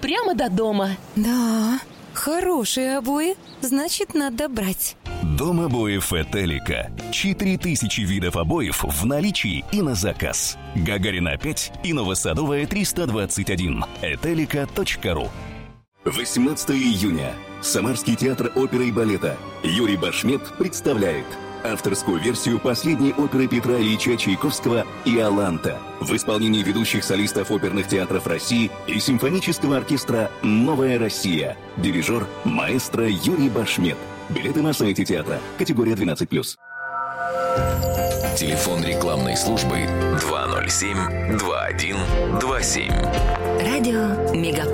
прямо до дома. Да, хорошие обои, значит, надо брать. Дом обоев Этелика. 4000 видов обоев в наличии и на заказ. Гагарина 5 и Новосадовая 321. Этелика.ру. 18 июня. Самарский театр оперы и балета Юрий Башмет представляет авторскую версию последней оперы Петра Ильича Чайковского «Иоланта» в исполнении ведущих солистов оперных театров России и симфонического оркестра «Новая Россия». Дирижер маэстро Юрий Башмет. Билеты на сайте театра. Категория 12+. Телефон рекламной службы 207-2127. Радио Мегаполис.